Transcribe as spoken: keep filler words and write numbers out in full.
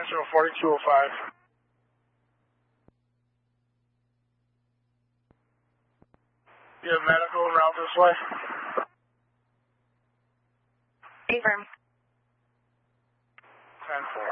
Central, forty-two oh five. You have medical en route this way? Confirm. ten four.